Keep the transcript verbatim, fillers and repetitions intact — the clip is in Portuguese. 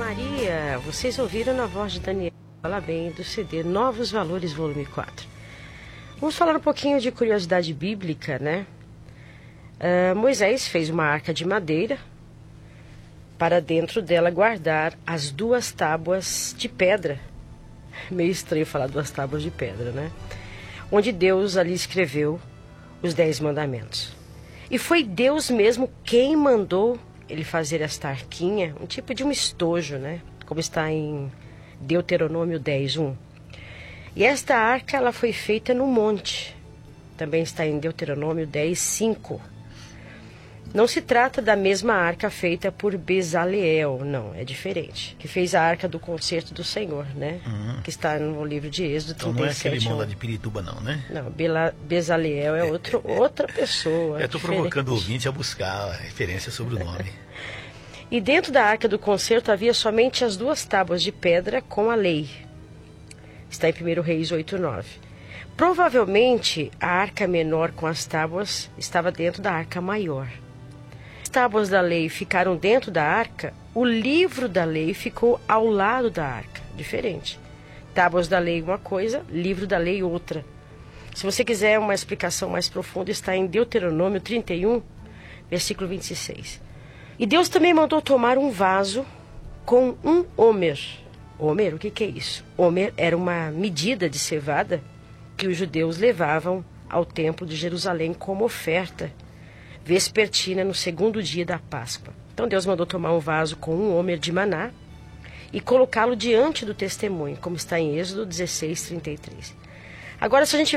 Maria, vocês ouviram na voz de Daniel, fala bem, do C D Novos Valores, volume quatro. Vamos falar um pouquinho de curiosidade bíblica, né? Uh, Moisés fez uma arca de madeira para dentro dela guardar as duas tábuas de pedra. Meio estranho falar duas tábuas de pedra, né? Onde Deus ali escreveu os dez mandamentos. E foi Deus mesmo quem mandou ele fazer esta arquinha, um tipo de um estojo, né? Como está em Deuteronômio dez, um. E esta arca, ela foi feita no monte. Também está em Deuteronômio dez, cinco. Não se trata da mesma arca feita por Bezaleel, não, é diferente. Que fez a arca do concerto do Senhor, né? Uhum. Que está no livro de Êxodo então trinta e sete. Não é aquele irmão lá de Pirituba, não, né? Não, Bela, Bezaleel é, outro, é, outra pessoa. Eu estou provocando o ouvinte a buscar a referência sobre o nome. E dentro da arca do concerto havia somente as duas tábuas de pedra com a lei. Está em primeiro Reis oito, nove. Provavelmente a arca menor com as tábuas estava dentro da arca maior. As tábuas da lei ficaram dentro da arca, o livro da lei ficou ao lado da arca. Diferente. Tábuas da lei uma coisa, livro da lei outra. Se você quiser uma explicação mais profunda, está em Deuteronômio trinta e um, versículo vinte e seis. E Deus também mandou tomar um vaso com um homer. Homer, o que, que é isso? Homer era uma medida de cevada que os judeus levavam ao templo de Jerusalém como oferta vespertina no segundo dia da Páscoa. Então Deus mandou tomar um vaso com um homer de maná e colocá-lo diante do testemunho, como está em Êxodo dezesseis, trinta e três. Agora, se a gente